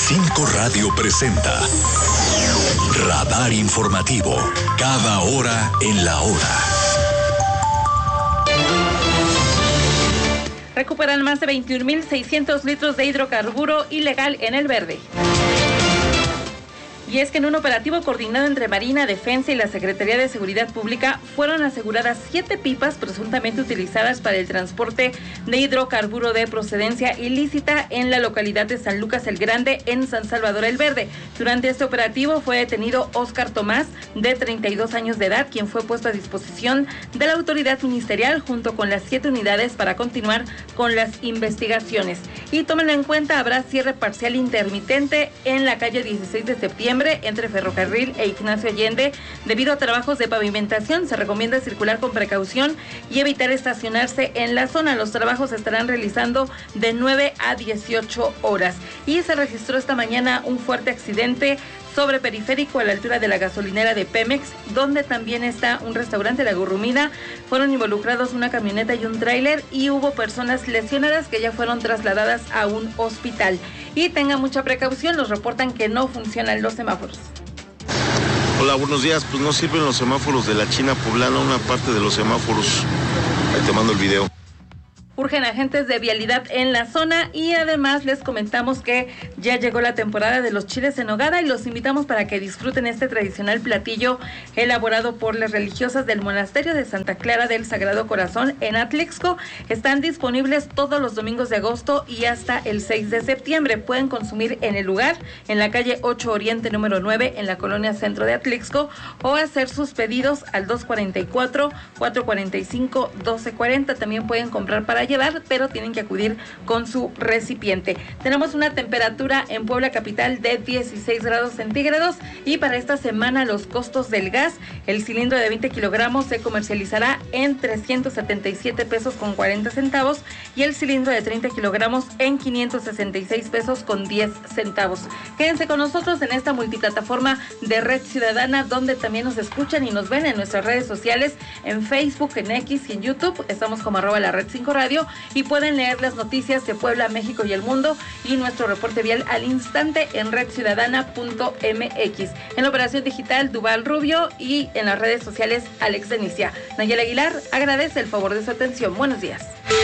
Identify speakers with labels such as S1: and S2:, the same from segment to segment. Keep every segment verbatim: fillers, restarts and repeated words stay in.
S1: Cinco Radio presenta Radar Informativo, cada hora en la hora.
S2: Recuperan más de veintiún mil seiscientos litros de hidrocarburo ilegal en el Verde. Y es que en un operativo coordinado entre Marina, Defensa y la Secretaría de Seguridad Pública fueron aseguradas siete pipas presuntamente utilizadas para el transporte de hidrocarburo de procedencia ilícita en la localidad de San Lucas el Grande, en San Salvador el Verde. Durante este operativo fue detenido Óscar Tomás, de treinta y dos años de edad, quien fue puesto a disposición de la autoridad ministerial junto con las siete unidades para continuar con las investigaciones. Y tómenlo en cuenta, habrá cierre parcial intermitente en la calle dieciséis de septiembre entre Ferrocarril e Ignacio Allende. Debido a trabajos de pavimentación, se recomienda circular con precaución y evitar estacionarse en la zona. Los trabajos se estarán realizando de nueve a dieciocho horas. Y se registró esta mañana un fuerte accidente sobre Periférico a la altura de la gasolinera de Pemex, donde también está un restaurante, La Gurrumina. Fueron involucrados una camioneta y un tráiler y hubo personas lesionadas que ya fueron trasladadas a un hospital. Y tengan mucha precaución, nos reportan que no funcionan los semáforos.
S3: Hola, buenos días. Pues no sirven los semáforos de la China Poblana, una parte de los semáforos. Ahí te mando el video.
S2: Urgen agentes de vialidad en la zona y además les comentamos que ya llegó la temporada de los chiles en nogada y los invitamos para que disfruten este tradicional platillo elaborado por las religiosas del Monasterio de Santa Clara del Sagrado Corazón en Atlixco. Están disponibles todos los domingos de agosto y hasta el seis de septiembre. Pueden consumir en el lugar, en la calle ocho Oriente número nueve, en la colonia centro de Atlixco, o hacer sus pedidos al dos cuarenta y cuatro, cuatro cuarenta y cinco, doce cuarenta. También pueden comprar para llevar, pero tienen que acudir con su recipiente. Tenemos una temperatura en Puebla capital de dieciséis grados centígrados y para esta semana los costos del gas, el cilindro de veinte kilogramos se comercializará en trescientos setenta y siete pesos con cuarenta centavos y el cilindro de treinta kilogramos en quinientos sesenta y seis pesos con diez centavos. Quédense con nosotros en esta multiplataforma de Red Ciudadana, donde también nos escuchan y nos ven en nuestras redes sociales, en Facebook, en X y en YouTube. Estamos como arroba la Red cinco Radio y pueden leer las noticias de Puebla, México y el mundo y nuestro reporte vial al instante en red ciudadana punto m x. En la operación digital, Duval Rubio, y en las redes sociales, Alex Denicia. Nayel Aguilar agradece el favor de su atención. Buenos días.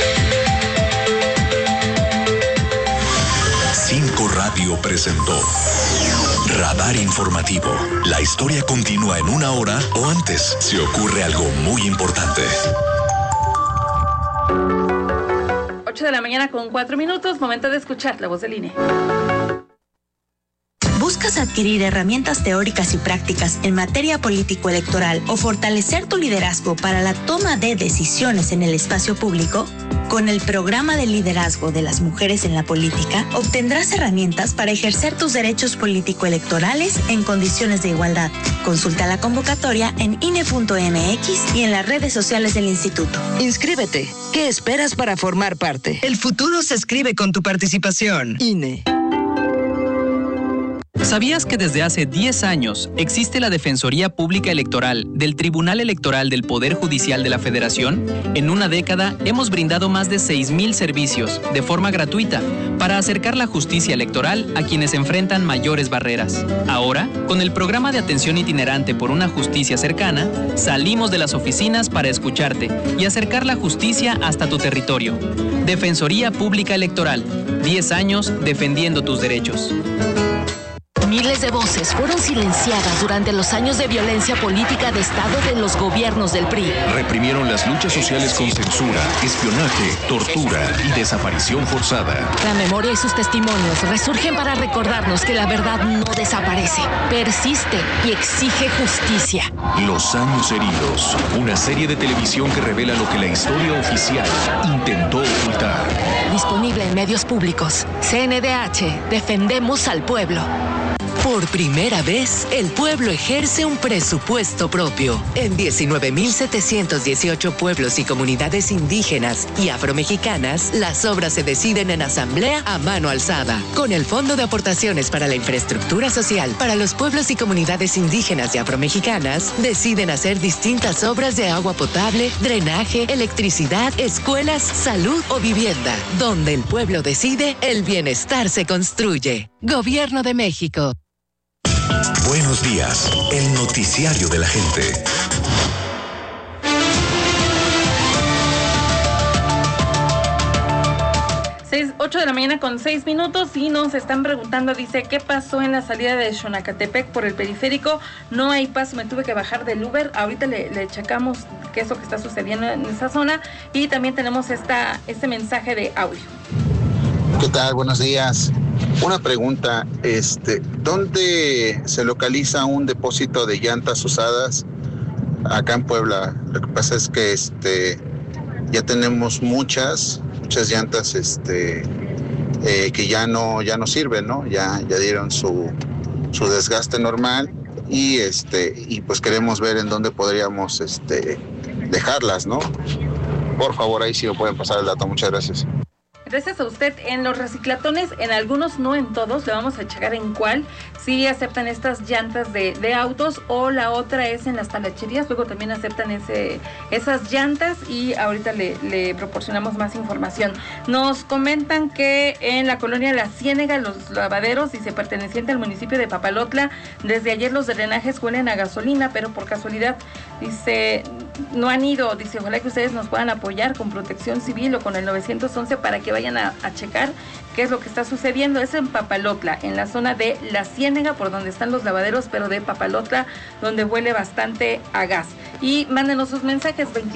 S1: Cinco Radio presentó Radar Informativo. La historia continúa en una hora o antes si ocurre algo muy importante.
S2: ocho de la mañana con cuatro minutos, momento de escuchar la voz del I N E.
S4: ¿Buscas adquirir herramientas teóricas y prácticas en materia político-electoral o fortalecer tu liderazgo para la toma de decisiones en el espacio público? Con el programa de liderazgo de las mujeres en la política, obtendrás herramientas para ejercer tus derechos político-electorales en condiciones de igualdad. Consulta la convocatoria en I N E punto m x y en las redes sociales del instituto.
S5: Inscríbete. ¿Qué esperas para formar parte? El futuro se escribe con tu participación. I N E.
S6: ¿Sabías que desde hace diez años existe la Defensoría Pública Electoral del Tribunal Electoral del Poder Judicial de la Federación? En una década hemos brindado más de seis mil servicios de forma gratuita para acercar la justicia electoral a quienes enfrentan mayores barreras. Ahora, con el programa de atención itinerante por una justicia cercana, salimos de las oficinas para escucharte y acercar la justicia hasta tu territorio. Defensoría Pública Electoral, diez años defendiendo tus derechos.
S7: Miles de voces fueron silenciadas durante los años de violencia política de Estado de los gobiernos del P R I.
S1: Reprimieron las luchas sociales con censura, espionaje, tortura y desaparición forzada.
S7: La memoria y sus testimonios resurgen para recordarnos que la verdad no desaparece, persiste y exige justicia.
S1: Los años heridos, una serie de televisión que revela lo que la historia oficial intentó ocultar.
S7: Disponible en medios públicos. C N D H, defendemos al pueblo.
S5: Por primera vez, el pueblo ejerce un presupuesto propio. En diecinueve mil setecientos dieciocho pueblos y comunidades indígenas y afromexicanas, las obras se deciden en asamblea a mano alzada. Con el Fondo de Aportaciones para la Infraestructura Social para los pueblos y comunidades indígenas y afromexicanas, deciden hacer distintas obras de agua potable, drenaje, electricidad, escuelas, salud o vivienda. Donde el pueblo decide, el bienestar se construye. Gobierno de México.
S1: Buenos días, el noticiario de la gente.
S2: ocho de la mañana con seis minutos y nos están preguntando, dice, ¿qué pasó en la salida de Xonacatepec por el periférico? No hay paso, me tuve que bajar del Uber. Ahorita le, le checamos qué es lo que está sucediendo en esa zona y también tenemos esta, este mensaje de audio.
S8: ¿Qué tal? Buenos días. Una pregunta, este, ¿dónde se localiza un depósito de llantas usadas acá en Puebla? Lo que pasa es que este, ya tenemos muchas, muchas llantas este, eh, que ya no, ya no sirven, ¿no? Ya, ya dieron su, su desgaste normal y, este, y pues queremos ver en dónde podríamos este, dejarlas, ¿no? Por favor, ahí sí lo pueden pasar el dato. Muchas gracias.
S2: Gracias a usted. En los reciclatones, en algunos, no en todos, le vamos a checar en cuál, si aceptan estas llantas de, de autos, o la otra es en las talacherías, luego también aceptan ese, esas llantas y ahorita le, le proporcionamos más información. Nos comentan que en la colonia La Ciénega, los lavaderos, dice, perteneciente al municipio de Papalotla, desde ayer los drenajes huelen a gasolina, pero por casualidad, dice, no han ido, dice, ojalá que ustedes nos puedan apoyar con Protección Civil o con el nueve once para que vayan a, a checar qué es lo que está sucediendo. Es en Papalotla, en la zona de La Ciénega, por donde están los lavaderos, pero de Papalotla, donde huele bastante a gas. Y mándenos sus mensajes,